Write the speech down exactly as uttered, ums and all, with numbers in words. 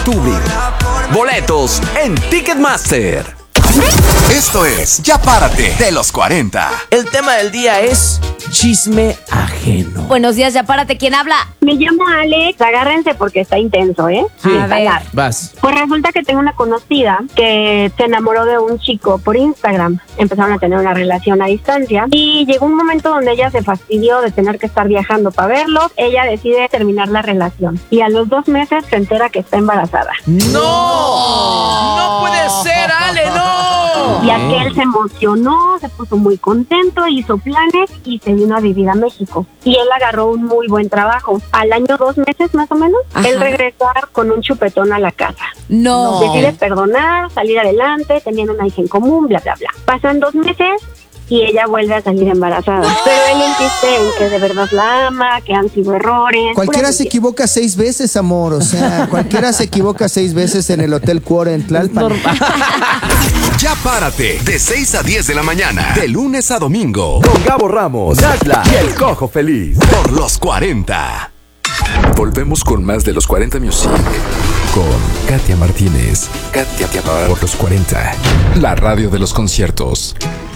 octubre. Boletos en Ticketmaster. Esto es Ya Párate de los cuarenta. El tema del día es chisme ajeno. Buenos días, Ya Párate. ¿Quién habla? Me llamo Alex, agárrense porque está intenso, ¿eh? A ver. Vas. Pues resulta que tengo una conocida que se enamoró de un chico por Instagram. Empezaron a tener una relación a distancia y llegó un momento donde ella se fastidió de tener que estar viajando para verlo. Ella decide terminar la relación y a los dos meses se entera que está embarazada. ¡No! ¡No puede ser, Ale! ¡No! Y aquel se emocionó, se puso muy contento, hizo planes y se vino a vivir a México. Y él agarró un muy buen trabajo. Al año, dos meses más o menos, Ajá. él regresó con un chupetón a la casa. No. Decide perdonar, salir adelante, tenían una hija en común, bla, bla, bla. Pasan dos meses y ella vuelve a salir embarazada. ¡No! Pero él insiste en que de verdad la ama, que han sido errores. Cualquiera se equivoca seis veces, amor. O sea, cualquiera se equivoca seis veces en el Hotel Cuore en Tlalpan. Ya Párate, de seis a diez de la mañana, de lunes a domingo, Con Gabo Ramos, Natla y el Cojo Feliz. por los cuarenta. Volvemos con más de los cuarenta Music. Con Katia Martínez. Katia por los cuarenta. La radio de los conciertos.